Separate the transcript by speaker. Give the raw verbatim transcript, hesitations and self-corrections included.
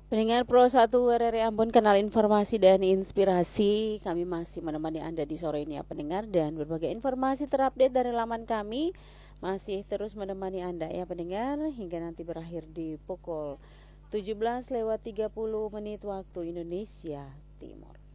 Speaker 1: Pendengar Pro satu R R I Ambon, kanal informasi dan inspirasi. Kami masih menemani Anda di sore ini ya pendengar, dan berbagai informasi terupdate dari laman kami masih terus menemani Anda ya pendengar, hingga nanti berakhir di pukul tujuh belas lewat tiga puluh menit waktu Indonesia Timur.